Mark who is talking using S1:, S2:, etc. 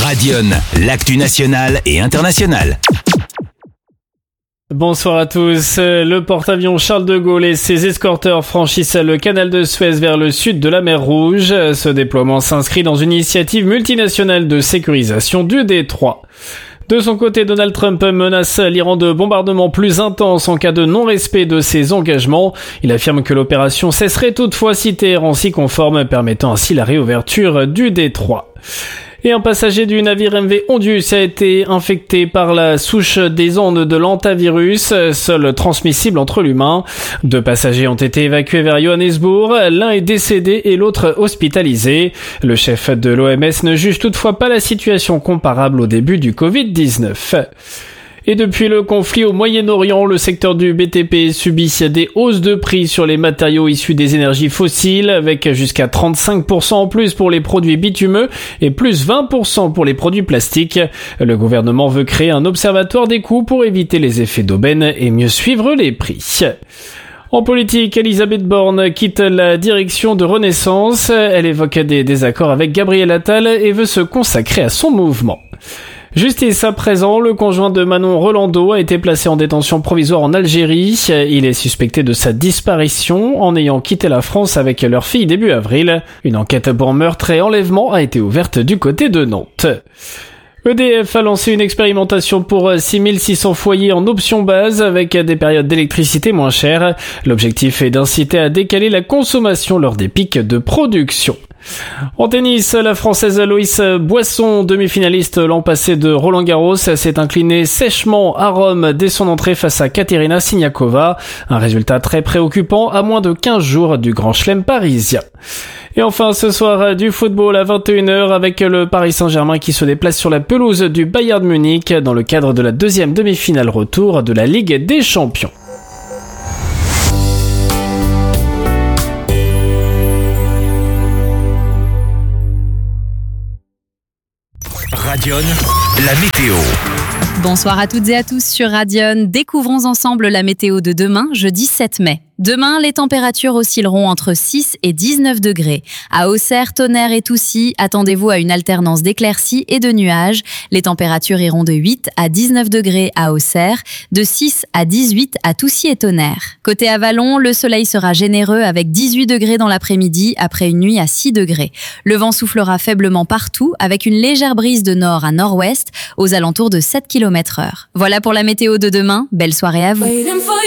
S1: Radion, l'actu nationale et internationale.
S2: Bonsoir à tous. Le porte-avions Charles de Gaulle et ses escorteurs franchissent le canal de Suez vers le sud de la mer Rouge. Ce déploiement s'inscrit dans une initiative multinationale de sécurisation du détroit. De son côté, Donald Trump menace l'Iran de bombardements plus intenses en cas de non-respect de ses engagements. Il affirme que l'opération cesserait toutefois si Téhéran s'y conforme, permettant ainsi la réouverture du détroit. Et un passager du navire MV Ondius a été infecté par la souche des Andes de l'hantavirus, seule transmissible entre l'humain. 2 passagers ont été évacués vers Johannesburg, l'un est décédé et l'autre hospitalisé. Le chef de l'OMS ne juge toutefois pas la situation comparable au début du Covid-19. Et depuis le conflit au Moyen-Orient, le secteur du BTP subit des hausses de prix sur les matériaux issus des énergies fossiles, avec jusqu'à 35% en plus pour les produits bitumeux et plus 20% pour les produits plastiques. Le gouvernement veut créer un observatoire des coûts pour éviter les effets d'aubaine et mieux suivre les prix. En politique, Elisabeth Borne quitte la direction de Renaissance. Elle évoque des désaccords avec Gabriel Attal et veut se consacrer à son mouvement. Justice à présent, le conjoint de Manon Rolando a été placé en détention provisoire en Algérie. Il est suspecté de sa disparition en ayant quitté la France avec leur fille début avril. Une enquête pour meurtre et enlèvement a été ouverte du côté de Nantes. EDF a lancé une expérimentation pour 6600 foyers en option base avec des périodes d'électricité moins chères. L'objectif est d'inciter à décaler la consommation lors des pics de production. En tennis, la Française Loïs Boisson, demi-finaliste l'an passé de Roland-Garros, s'est inclinée sèchement à Rome dès son entrée face à Katerina Siniakova. Un résultat très préoccupant à moins de 15 jours du Grand Chelem parisien. Et enfin, ce soir, du football à 21h avec le Paris Saint-Germain qui se déplace sur la pelouse du Bayern Munich dans le cadre de la 2e demi-finale retour de la Ligue des Champions.
S1: Radion, la météo.
S3: Bonsoir à toutes et à tous sur Radion. Découvrons ensemble la météo de demain, jeudi 7 mai. Demain, les températures oscilleront entre 6 et 19 degrés. À Auxerre, Tonnerre et Toucy, attendez-vous à une alternance d'éclaircies et de nuages. Les températures iront de 8 à 19 degrés à Auxerre, de 6 à 18 à Toucy et Tonnerre. Côté Avalon, le soleil sera généreux avec 18 degrés dans l'après-midi après une nuit à 6 degrés. Le vent soufflera faiblement partout avec une légère brise de nord à nord-ouest aux alentours de 7 km/h. Voilà pour la météo de demain. Belle soirée à vous.